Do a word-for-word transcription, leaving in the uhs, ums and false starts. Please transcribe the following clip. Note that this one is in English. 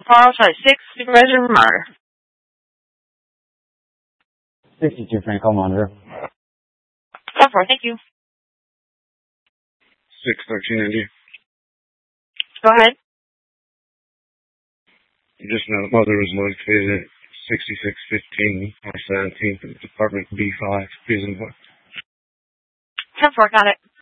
Carl, Charlie six, Supervisor Monitor. sixty-two Franco Monitor. ten four, thank you. six thirteen Indy. Go ahead. Just know the mother was located at sixty-six fifteen by seventeenth, Department B five. Prison. ten four, got it.